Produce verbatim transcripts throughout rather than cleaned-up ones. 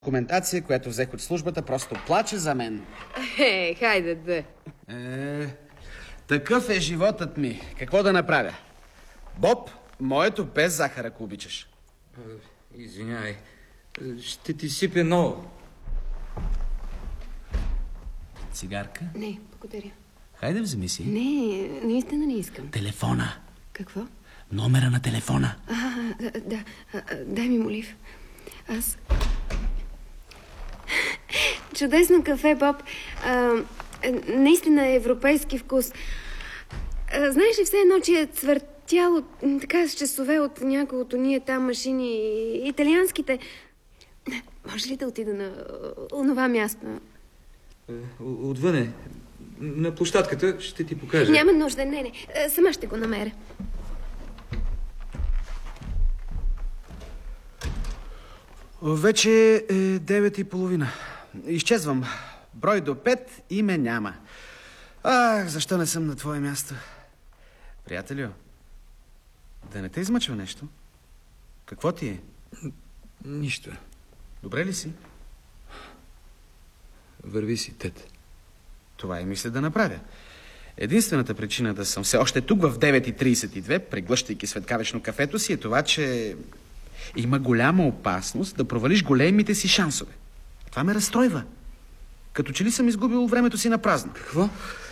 документация, която взех от службата, просто плаче за мен. Е, хайде да. Е, такъв е животът ми. Какво да направя? Боб, моето без захар, ако обичаш. Извинявай. Ще ти сипя ново. Цигарка? Не, благодаря. Хайде, вземи си. Не, наистина не искам. Телефона. Какво? Номера на телефона. А, да, да. А, дай ми молив. Аз... Чудесно кафе, Боб. А, наистина европейски вкус. А, знаеш ли, все едно, че е цвъртяло така с часове от някои от уния там машини, италианските. Може ли да отида на онова място? Отвън е. На площадката ще ти покажа. Няма нужда, не, не. Сама ще го намеря. Вече е девет и половина. Изчезвам. Брой до пет и ме няма. Ах, защо не съм на твое място? Приятелю, да не те измъчва нещо? Какво ти е? Нищо. Добре ли си? Върви си, тет. Това и мисля да направя. Единствената причина да съм все още тук в девет и трийсет и две, преглъщайки светкавечно кафето си, е това, че има голяма опасност да провалиш големите си шансове. Това ме разстройва. Като че ли съм изгубил времето си на празно. Какво?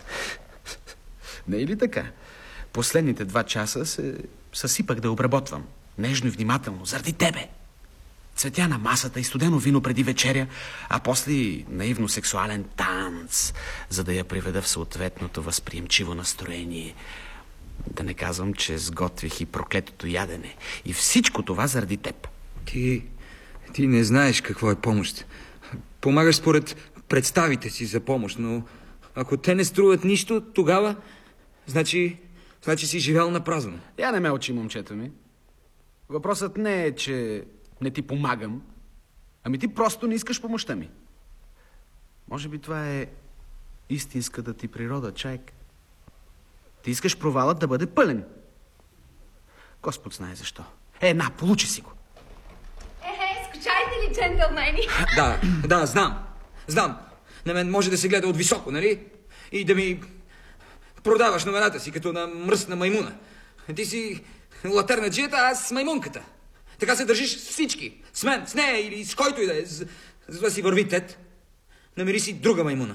Не е ли така? Последните два часа се съсипах да обработвам. Нежно и внимателно, заради тебе. Цветя на масата и студено вино преди вечеря, а после наивно сексуален танц, за да я приведа в съответното възприемчиво настроение. Да не казвам, че сготвих и проклетото ядене. И всичко това заради теб. Ти... ти не знаеш какво е помощ. Помагаш според представите си за помощ, но ако те не струват нищо, тогава значи, значи си живял на празно. Я не ме очи, момчето ми. Въпросът не е, че не ти помагам, ами ти просто не искаш помощта ми. Може би това е истинската ти природа, чайк. Ти искаш провалът да бъде пълен. Господ знае защо. Е, на, получи си го. Е, скучайте ли, джентълмени? Да, да, знам. Знам. На мен може да се гледа от високо, нали? И да ми продаваш номерата си като на мръсна маймуна. Ти си латернаджията, а аз с маймунката. Така се държиш с всички. С мен, с нея или с който и да е. За да си върви, тет. Намери си друга маймуна.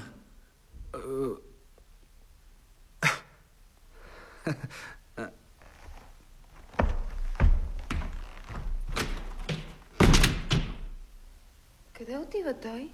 Къде отива той?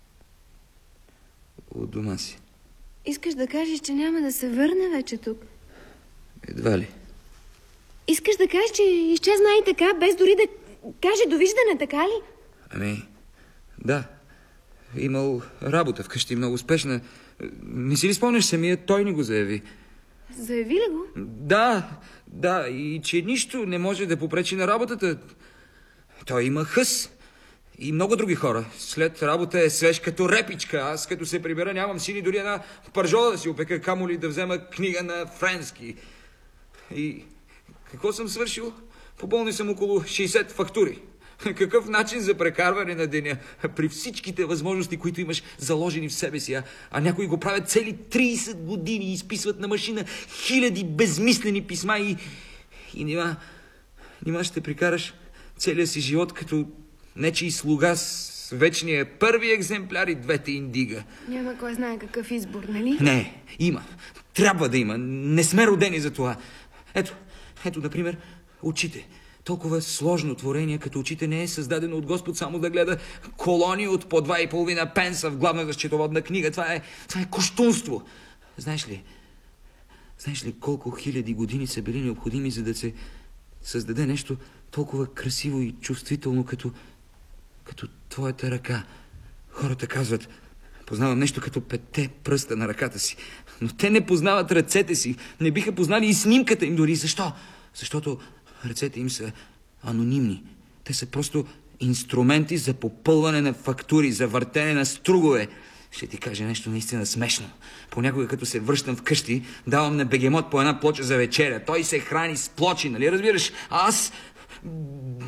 От дома си. Искаш да кажеш, че няма да се върне вече тук? Едва ли. Искаш да кажеш, че изчезна и така, без дори да каже довиждане, така ли? Ами, да. Имал работа вкъщи, много успешна. Не си ли спомняш, самия той ни го заяви? Заяви ли го? Да, да, и че нищо не може да попречи на работата. Той има хъс. И много други хора. След работа е свеж като репичка. Аз като се прибера нямам сили дори една пържола да си опека, камо ли да взема книга на френски. И какво съм свършил? Поболни съм около шейсет фактури. Какъв начин за прекарване на деня при всичките възможности, които имаш заложени в себе си, а, а някои го правят цели трийсет години и изписват на машина хиляди безмислени писма и, и нима, нима ще прекараш целия си живот като нечий слуга с вечния първи екземпляр и двете индига. Няма кой знае какъв избор, нали? Не, има. Трябва да има. Не сме родени за това. Ето, ето, например, очите. Толкова сложно творение, като очите, не е създадено от Господ само да гледа колони от по два и половина пенса в главната счетоводна книга. Това е, това е кощунство. Знаеш ли, знаеш ли колко хиляди години са били необходими, за да се създаде нещо толкова красиво и чувствително, като, като твоята ръка? Хората казват, познавам нещо като петте пръста на ръката си. Но те не познават ръцете си. Не биха познали и снимката им дори. Защо? Защото ръцете им са анонимни. Те са просто инструменти за попълване на фактури, за въртене на стругове. Ще ти кажа нещо наистина смешно. Понякога, като се връщам вкъщи, давам на бегемот по една плоча за вечеря. Той се храни с плочи, нали разбираш? А аз